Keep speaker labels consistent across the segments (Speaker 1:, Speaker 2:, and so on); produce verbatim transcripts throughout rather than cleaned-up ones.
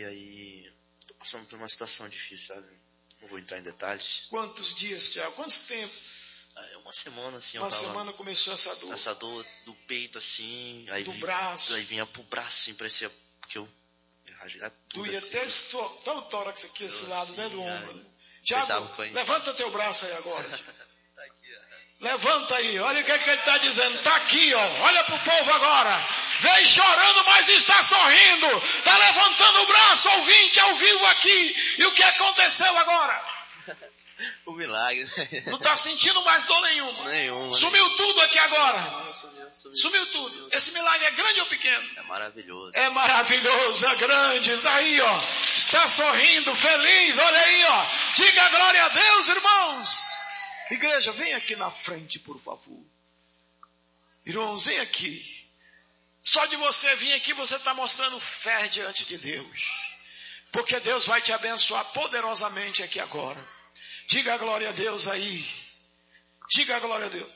Speaker 1: E aí, tô passando por uma situação difícil, sabe? Não vou entrar em detalhes.
Speaker 2: Quantos dias, Tiago? Quanto tempo?
Speaker 1: É uma semana, assim,
Speaker 2: Uma
Speaker 1: eu tava...
Speaker 2: semana começou essa dor.
Speaker 1: Essa dor do peito, assim... Aí
Speaker 2: do
Speaker 1: vi,
Speaker 2: braço.
Speaker 1: Aí vinha pro braço, assim, parecia que eu ia rasgar tudo,
Speaker 2: Tu ia
Speaker 1: assim.
Speaker 2: até só o tórax aqui, esse
Speaker 1: Eu,
Speaker 2: lado,
Speaker 1: assim,
Speaker 2: né, do
Speaker 1: aí,
Speaker 2: ombro. Né? Tiago,
Speaker 1: foi...
Speaker 2: levanta teu braço aí agora.
Speaker 1: Tá aqui, ó.
Speaker 2: Levanta aí, olha o que, é que ele está dizendo. Tá aqui, ó. Olha pro povo agora. Vem chorando, mas está sorrindo. Está levantando o braço, ouvinte, ao vivo aqui. E o que aconteceu agora?
Speaker 1: O milagre.
Speaker 2: Não está sentindo mais dor nenhuma.
Speaker 1: Nenhuma.
Speaker 2: Sumiu tudo aqui agora.
Speaker 1: Sumiu, sumiu, sumiu.
Speaker 2: Sumiu tudo. Esse milagre é grande ou pequeno?
Speaker 1: É maravilhoso.
Speaker 2: É maravilhoso, é grande. Está aí, ó. Está sorrindo, feliz. Olha aí, ó. Diga glória a Deus, irmãos. Igreja, vem aqui na frente, por favor. Irmãos, vem aqui. Só de você vir aqui, você está mostrando fé diante de Deus. Porque Deus vai te abençoar poderosamente aqui agora. Diga a glória a Deus aí. Diga a glória a Deus.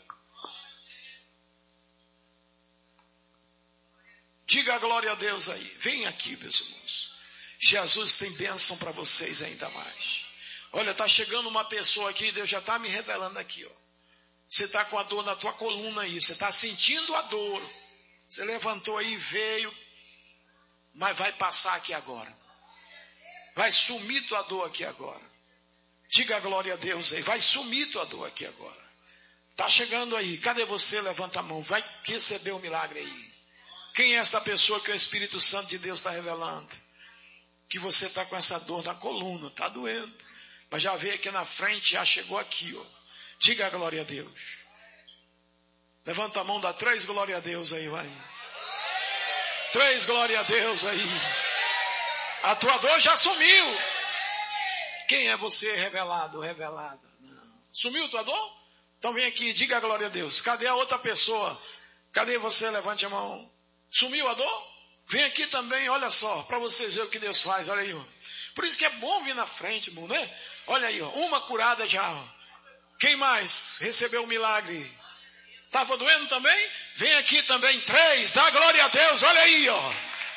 Speaker 2: Diga a glória a Deus aí. Vem aqui, meus irmãos. Jesus tem bênção para vocês ainda mais. Olha, está chegando uma pessoa aqui, Deus já está me revelando aqui, ó. Você está com a dor na tua coluna aí, você está sentindo a dor. Você levantou aí, veio, mas vai passar aqui agora. Vai sumir tua dor aqui agora. Diga a glória a Deus aí, vai sumir tua dor aqui agora. Está chegando aí, cadê você? Levanta a mão, vai receber o milagre aí. Quem é essa pessoa que o Espírito Santo de Deus está revelando? Que você está com essa dor na coluna, está doendo. Mas já veio aqui na frente, já chegou aqui, ó. Diga a glória a Deus. Levanta a mão, dá três glória a Deus aí, vai. Três glória a Deus aí. A tua dor já sumiu. Quem é você revelado, revelada? Não. Sumiu tua dor? Então vem aqui, diga a glória a Deus. Cadê a outra pessoa? Cadê você? Levante a mão. Sumiu a dor? Vem aqui também, olha só, para vocês verem o que Deus faz, olha aí, ó. Por isso que é bom vir na frente, irmão, né? Olha aí, ó, uma curada já. Ó. Quem mais recebeu o milagre? Estava doendo também? Vem aqui também, três, dá glória a Deus, olha aí, ó.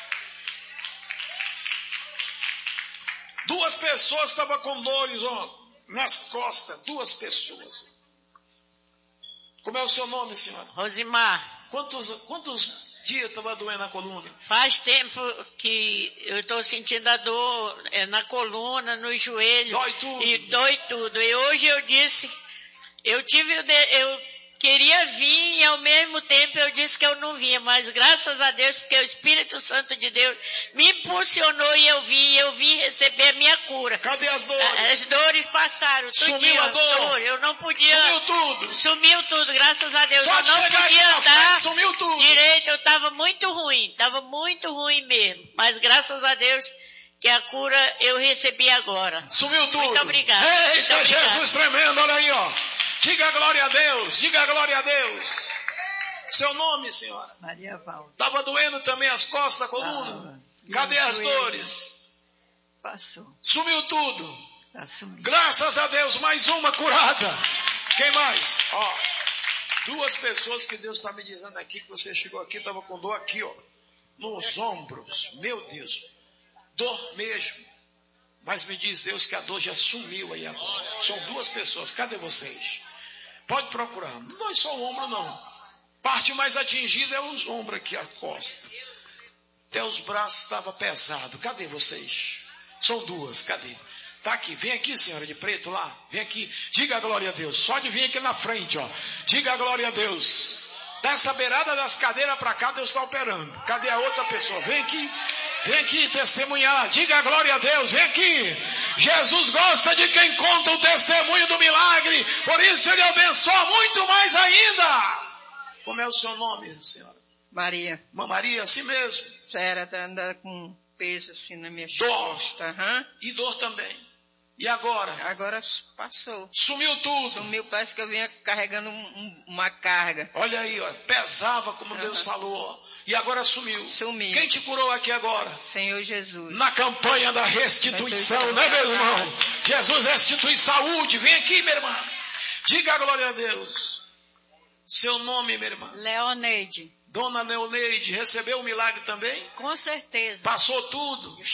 Speaker 2: Duas pessoas estavam com dores, ó, nas costas, duas pessoas. Como é o seu nome, senhora?
Speaker 3: Rosimar.
Speaker 2: Quantos, quantos dias estava doendo a coluna?
Speaker 3: Faz tempo que eu estou sentindo a dor é, na coluna, no joelho.
Speaker 2: Dói tudo.
Speaker 3: E dói tudo. E hoje eu disse, eu tive, eu queria vir e ao mesmo tempo eu disse que eu não vinha. Mas graças a Deus, porque o Espírito Santo de Deus me impulsionou e eu vim, e eu vim receber a minha cura.
Speaker 2: Cadê as dores?
Speaker 3: As dores passaram.
Speaker 2: Sumiu
Speaker 3: tudinho,
Speaker 2: a dor?
Speaker 3: dor. Eu não podia.
Speaker 2: Sumiu tudo.
Speaker 3: Sumiu tudo, graças a Deus.
Speaker 2: Só
Speaker 3: eu
Speaker 2: de
Speaker 3: não
Speaker 2: chegar aqui
Speaker 3: podia
Speaker 2: na
Speaker 3: andar
Speaker 2: frente, sumiu tudo.
Speaker 3: direito, eu estava muito ruim, estava muito ruim mesmo. Mas graças a Deus que a cura eu recebi agora.
Speaker 2: Sumiu tudo.
Speaker 3: Muito obrigada.
Speaker 2: Eita,
Speaker 3: Muito
Speaker 2: Jesus tremendo, olha aí, ó. Diga a glória a Deus, diga a glória a Deus. Seu nome, senhora?
Speaker 4: Maria Valda.
Speaker 2: Estava doendo também as costas, a coluna?
Speaker 4: Ah,
Speaker 2: Cadê as
Speaker 4: joelho.
Speaker 2: dores?
Speaker 4: Passou.
Speaker 2: Sumiu tudo.
Speaker 4: Assumiu.
Speaker 2: Graças a Deus, mais uma curada. Quem mais? Ó, duas pessoas que Deus está me dizendo aqui, que você chegou aqui, estava com dor aqui, ó, nos ombros. Meu Deus, dor mesmo. Mas me diz Deus que a dor já sumiu aí agora. São duas pessoas, cadê vocês? Pode procurar, não é só o ombro não. Parte mais atingida é os ombros aqui, a costa. Até os braços estavam pesados. Cadê vocês? São duas, cadê? Tá aqui, vem aqui, senhora de preto lá. Vem aqui, diga a glória a Deus. Só de vir aqui na frente, ó. Diga a glória a Deus. Dessa beirada das cadeiras para cá, Deus está operando. Cadê a outra pessoa? Vem aqui, vem aqui testemunhar. Diga a glória a Deus, vem aqui. Jesus gosta de quem conta o testemunho do milagre. Por isso ele abençoa muito mais ainda. Como é o seu nome, senhora?
Speaker 4: Maria.
Speaker 2: Uma Maria, assim mesmo.
Speaker 4: Sério, tá andando com peso assim na minha
Speaker 2: Dor.
Speaker 4: costa. Uhum.
Speaker 2: E dor também. E agora?
Speaker 4: Agora passou.
Speaker 2: Sumiu tudo.
Speaker 4: Sumiu, parece que eu vinha carregando um, um, uma carga.
Speaker 2: Olha aí, ó, pesava como uhum. Deus falou. Ó. E agora sumiu.
Speaker 4: Sumiu.
Speaker 2: Quem te curou aqui agora?
Speaker 4: Senhor Jesus.
Speaker 2: Na campanha da restituição, né, meu irmão? Jesus restitui saúde. Vem aqui, minha irmã. Diga a glória a Deus. Seu nome, minha irmã?
Speaker 4: Leoneide.
Speaker 2: Dona Leoneide, recebeu o milagre também?
Speaker 4: Com certeza.
Speaker 2: Passou tudo?